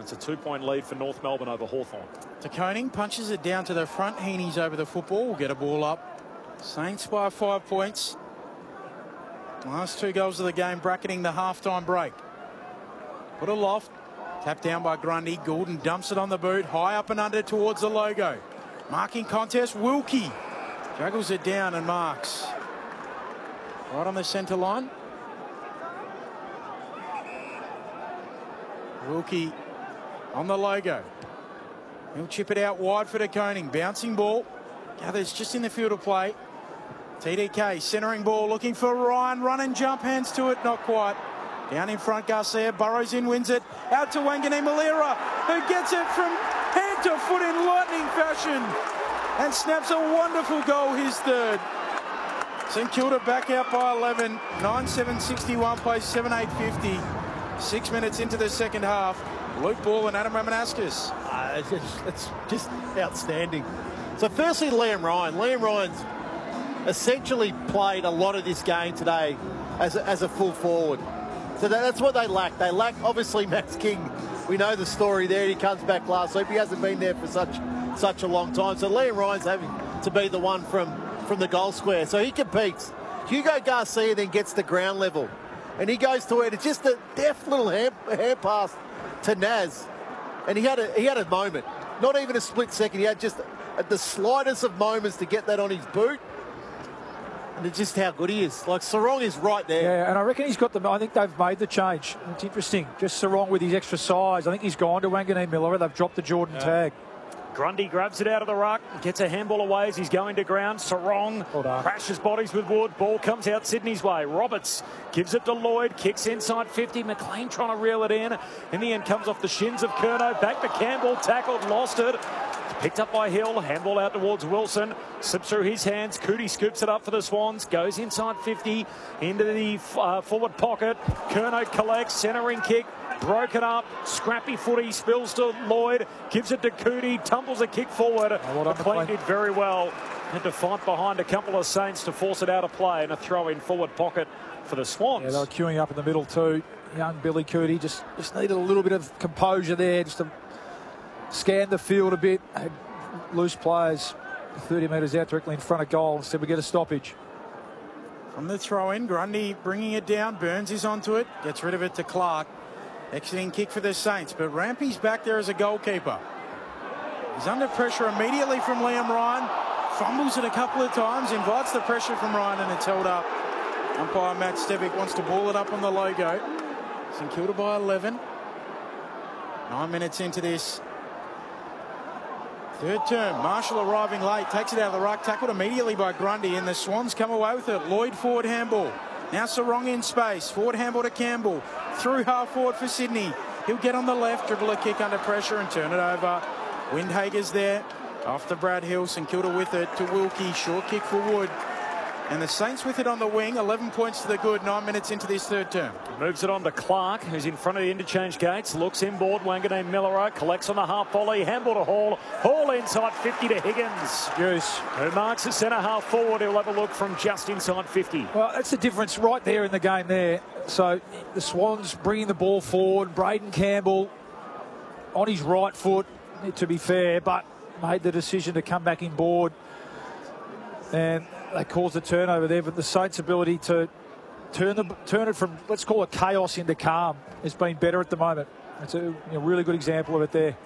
It's a 2-point lead for North Melbourne over Hawthorn. De Koning punches it down to the front. Heaney's over the football. Will get a ball up. Saints by 5 points. Last 2 goals of the game bracketing the halftime break. Put aloft. Tapped down by Grundy. Goulden dumps it on the boot. High up and under towards the logo. Marking contest. Wilkie juggles it down and marks. Right on the centre line. Wilkie on the logo. He'll chip it out wide for De Koning. Bouncing ball. Gathers just in the field of play. TDK centering ball looking for Ryan. Run and jump. Hands to it. Not quite. Down in front, Garcia burrows in, wins it. Out to Wangane Malira, who gets it from head to foot in lightning fashion and snaps a wonderful goal, his 3rd. St Kilda back out by 11. 9-7-61 plays 7-8-50. 6 minutes into the second half. Luke Ball and Adam Ramanauskas. It's just outstanding. So firstly, Liam Ryan. Liam Ryan's essentially played a lot of this game today as a full forward. So that's what they lack. They lack, obviously, Max King. We know the story there. He comes back last week. He hasn't been there for such a long time. So Liam Ryan's having to be the one from the goal square. So he competes. Hugo Garcia then gets the ground level. And he goes to it. It's just a deft little hand pass to Naz. And he had a moment. Not even a split second. He had just the slightest of moments to get that on his boot. And it's just how good he is. Like, Sarong is right there. Yeah, and I reckon he's got the... I think they've made the change. It's interesting. Just Sarong with his extra size. I think he's gone to Wangane Miller. They've dropped the Jordan tag. Grundy grabs it out of the ruck, gets a handball away as he's going to ground. Sarong crashes bodies with Wood. Ball comes out Sydney's way. Roberts gives it to Lloyd, kicks inside 50. McLean trying to reel it in. In the end, comes off the shins of Curnow. Back to Campbell, tackled, lost it. Picked up by Hill, handball out towards Wilson, slips through his hands. Cootie scoops it up for the Swans, goes inside 50 into the forward pocket. Curnow collects, centering kick, broken up, scrappy footy, spills to Lloyd, gives it to Cootie, tumbles a kick forward. McLean did very well. Had to fight behind a couple of Saints to force it out of play, and a throw in forward pocket for the Swans. Yeah, they were queuing up in the middle too. Young Billy Cootie just needed a little bit of composure there, just to scan the field a bit. Had loose players 30 metres out directly in front of goal. Instead we get a stoppage. From the throw in, Grundy bringing it down. Burns is onto it. Gets rid of it to Clark. Exiting kick for the Saints. But Rampy's back there as a goalkeeper. He's under pressure immediately from Liam Ryan. Fumbles it a couple of times. Invites the pressure from Ryan and it's held up. Umpire Matt Stevic wants to ball it up on the logo. St Kilda by 11. 9 minutes into this third term. Marshall arriving late, takes it out of the ruck, tackled immediately by Grundy, and the Swans come away with it. Lloyd forward handball. Now Sarong in space. Forward handball to Campbell. Through half forward for Sydney. He'll get on the left, dribble a kick under pressure and turn it over. Windhager's there. After Brad Hill, St Kilda with it to Wilkie. Short kick for Wood. And the Saints with it on the wing. 11 points to the good. 9 minutes into this third term. Moves it on to Clark, who's in front of the interchange gates. Looks inboard. Wangane Miller collects on the half volley. Handball to Hall. Hall inside 50 to Higgins. Yes. Who marks the centre half forward. He'll have a look from just inside 50. Well, that's the difference right there in the game there. So the Swans bringing the ball forward. Braden Campbell on his right foot, to be fair, but made the decision to come back inboard. And they caused a turnover there, but the Saints' ability to turn it from, let's call it chaos, into calm has been better at the moment. It's a really good example of it there.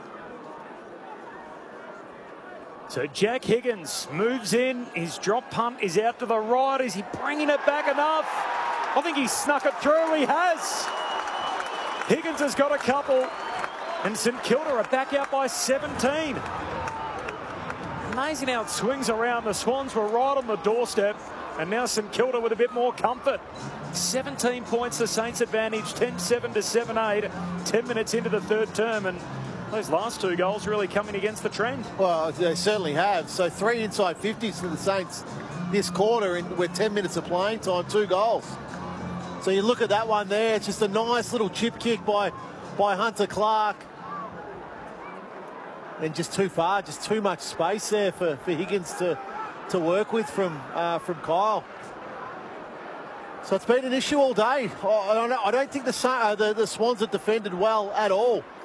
So Jack Higgins moves in. His drop punt is out to the right. Is he bringing it back enough? I think he snuck it through. He has. Higgins has got a couple. And St Kilda are back out by 17. Amazing how it swings around. The Swans were right on the doorstep, and now St Kilda with a bit more comfort. 17 points, the Saints advantage, 10-7 to 7-8, 10 minutes into the third term, and those last 2 goals really coming against the trend. Well, they certainly have. So 3 inside 50s for the Saints this quarter with 10 minutes of playing time, 2 goals. So you look at that one there, it's just a nice little chip kick by Hunter Clark. And just too far, just too much space there for Higgins to work with from Kyle. So it's been an issue all day. I don't think the Swans have defended well at all.